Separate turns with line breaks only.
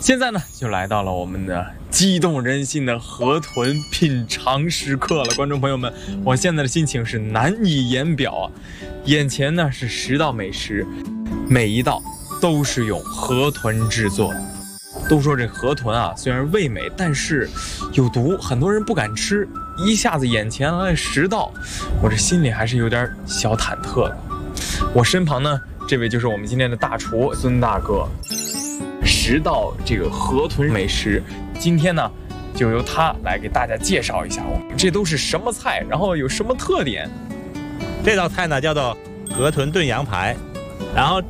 现在呢，就来到了我们的激动人心的河豚品尝时刻了，观众朋友们，我现在的心情是难以言表啊！眼前呢是10道美食，每一道都是用河豚制作的。都说这河豚啊，虽然味美，但是有毒，很多人不敢吃。一下子眼前来10道，我这心里还是有点小忐忑的。我身旁呢，这位就是我们今天的大厨孙大哥。10道这个河豚美食，今天呢就由他来给大家介绍一下，我们这都是什么菜，然后有什么特点。
这道菜呢叫做河豚炖羊排，然后